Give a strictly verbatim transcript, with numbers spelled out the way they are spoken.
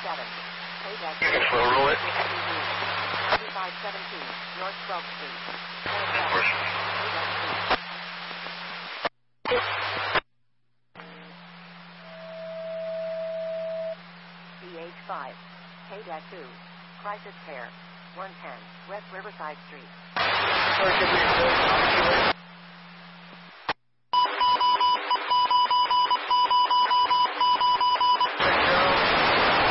seven. Payback. You can slow roll it. twenty-five seventeen, North twelfth Street. B H five. Payback two. Crisis Care. one ten, West Riverside Street.